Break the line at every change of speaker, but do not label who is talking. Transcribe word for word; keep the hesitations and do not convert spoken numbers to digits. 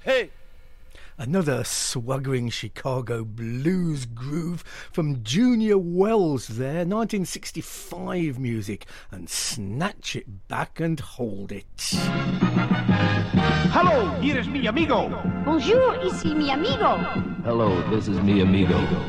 hey.
Another swaggering Chicago blues groove from Junior Wells there, nineteen sixty-five music, and snatch it back and hold it.
Hello, here is mi amigo.
Bonjour, ici mi amigo.
Hello, this is mi amigo.